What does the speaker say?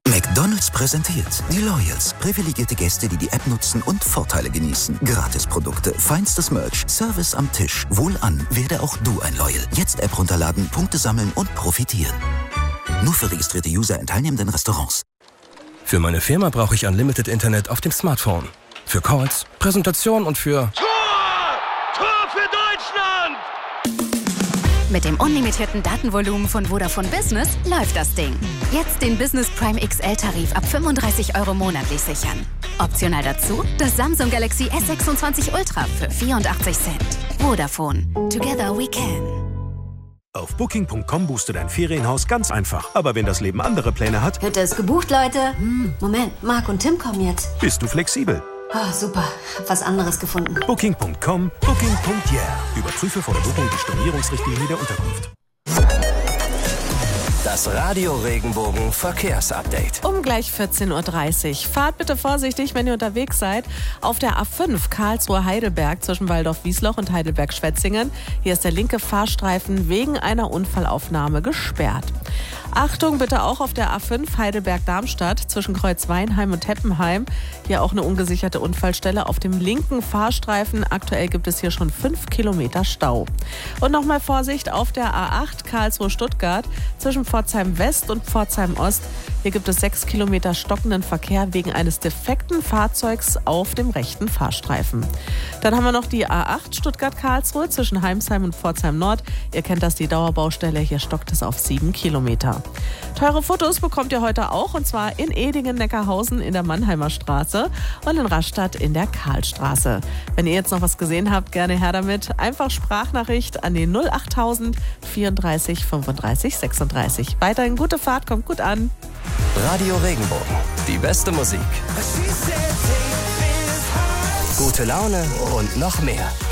McDonald's präsentiert die Loyals. Privilegierte Gäste, die die App nutzen und Vorteile genießen. Gratisprodukte, feinstes Merch, Service am Tisch. Wohlan, werde auch du ein Loyal. Jetzt App runterladen, Punkte sammeln und profitieren. Nur für registrierte User in teilnehmenden Restaurants. Für meine Firma brauche ich Unlimited Internet auf dem Smartphone. Für Calls, Präsentation und für... Tor für Deutschland! Mit dem unlimitierten Datenvolumen von Vodafone Business läuft das Ding. Jetzt den Business Prime XL-Tarif ab 35 € monatlich sichern. Optional dazu das Samsung Galaxy S26 Ultra für 84 Cent. Vodafone. Together we can. Auf Booking.com buchst du dein Ferienhaus ganz einfach. Aber wenn das Leben andere Pläne hat... Hütte ist gebucht, Leute. Moment, Marc und Tim kommen jetzt. Bist du flexibel? Oh, super. Hab was anderes gefunden. Booking.com, Booking.yeah. Überprüfe vor der Buchung die Stornierungsrichtlinie der Unterkunft. Das Radio Regenbogen Verkehrsupdate. Um gleich 14:30 Uhr. Fahrt bitte vorsichtig, wenn ihr unterwegs seid. Auf der A5 Karlsruhe-Heidelberg zwischen Waldorf-Wiesloch und Heidelberg-Schwetzingen. Hier ist der linke Fahrstreifen wegen einer Unfallaufnahme gesperrt. Achtung bitte auch auf der A5 Heidelberg-Darmstadt zwischen Kreuzweinheim und Heppenheim. Hier auch eine ungesicherte Unfallstelle auf dem linken Fahrstreifen. Aktuell gibt es hier schon 5 Kilometer Stau. Und nochmal Vorsicht auf der A8 Karlsruhe-Stuttgart zwischen Pforzheim West und Pforzheim Ost. Hier gibt es 6 Kilometer stockenden Verkehr wegen eines defekten Fahrzeugs auf dem rechten Fahrstreifen. Dann haben wir noch die A8 Stuttgart-Karlsruhe zwischen Heimsheim und Pforzheim Nord. Ihr kennt das, die Dauerbaustelle. Hier stockt es auf 7 Kilometer. Teure Fotos bekommt ihr heute auch, und zwar in Edingen-Neckarhausen in der Mannheimer Straße und in Rastatt in der Karlstraße. Wenn ihr jetzt noch was gesehen habt, gerne her damit. Einfach Sprachnachricht an die 08000 34 35 36. Weiterhin gute Fahrt, kommt gut an. Radio Regenbogen, die beste Musik. Gute Laune und noch mehr.